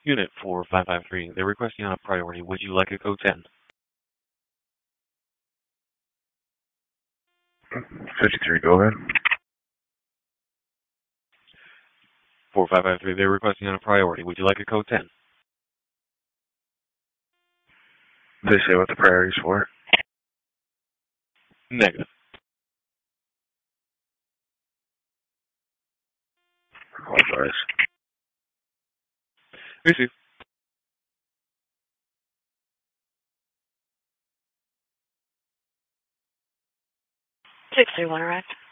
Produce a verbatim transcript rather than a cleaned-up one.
Unit four five five three, they're requesting on a priority. Would you like a code ten? fifty-three, go ahead. four five five three, they're requesting on a priority. Would you like a code ten? Did they say what the priority's for? Negative. Apologize. Receive. six three one, correct?